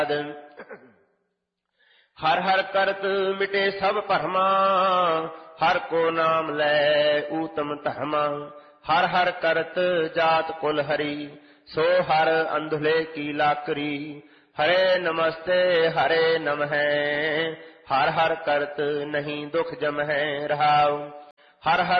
ਹਰ ਹਰ ਕਰਤ ਮਿਟੇ ਸਭ ਭਰਮਾ, ਹਰ ਕੋ ਨਾਮ ਲੈ ਊਤਮ ਧਰਮਾ। ਹਰ ਹਰ ਕਰਤ ਜਾਤ ਕੁਲ ਹਰੀ, ਸੋ ਹਰ ਅੰਧੁਲੇ ਕੀ ਲਾਕਰੀ। ਹਰੇ ਨਮਸਤੇ ਹਰੇ ਨਮਹਿ, ਹਰ ਹਰ ਕਰਤ ਨਹੀਂ ਦੁਖ ਜਮਹਿ। ਰਹਾਉ ਹਰ ਹਰ